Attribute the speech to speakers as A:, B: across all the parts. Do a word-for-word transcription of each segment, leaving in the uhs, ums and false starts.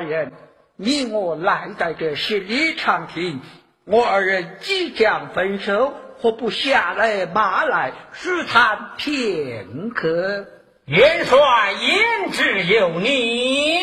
A: 人，你我来在这十里长亭，我二人即将分手，何不下来马来试探片刻？
B: 元帅言之有理。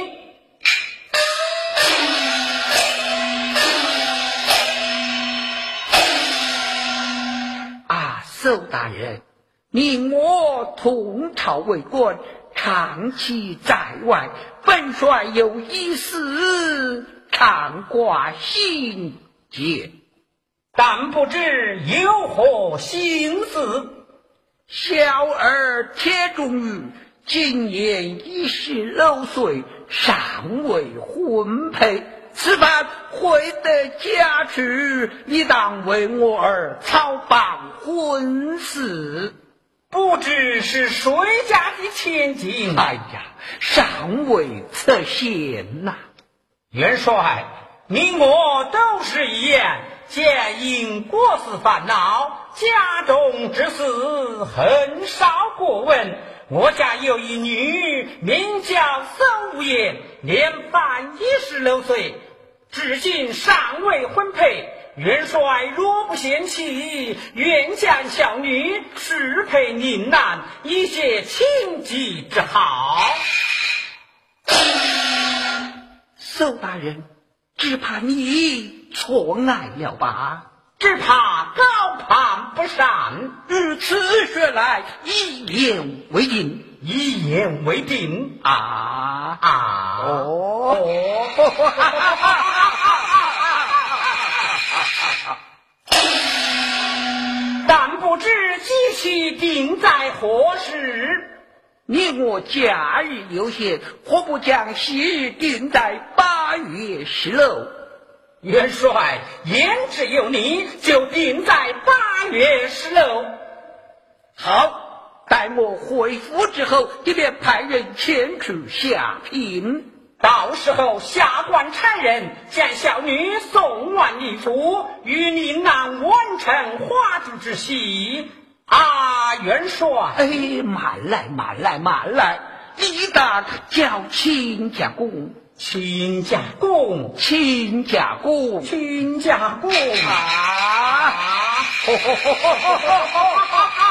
A: 啊，邹大人，你我同朝为官，长期在外，本帅有一事常挂心结，
B: 但不知有何心事。
A: 小儿铁中玉今年已十六岁，尚未婚配，此番回得家去，理当为我儿操办婚事。
B: 不知是谁家的千金？
A: 哎呀，尚未测现呐、啊！
B: 元帅，你我都是一样，皆因国事烦恼，家中之事很少过问。我家有一女，名叫邹无言，年半一十六岁，至今尚未婚配。元帅若不嫌弃，愿将小女许配宁南，以谢亲戚之好。
A: 邹大人，只怕你错爱了吧？
B: 只怕高攀不善。
A: 如此说来，一言为定。
B: 一言为定
A: 啊
B: 啊！
A: 哦。
B: 但不知几期定在何时？
A: 你我假日有限，何不将昔日定在八月十六？
B: 元帅言之有理，就定在八月十六。
A: 好，待我回府之后，一便派人前去下聘。
B: 到时候下官差人将小女送往你府，与宁南完成花烛之喜。啊，元帅！
A: 哎，慢来，慢来，慢来！李大叫亲家公，
B: 亲家公，
A: 亲家公，
B: 亲家公
A: 啊！
B: 啊！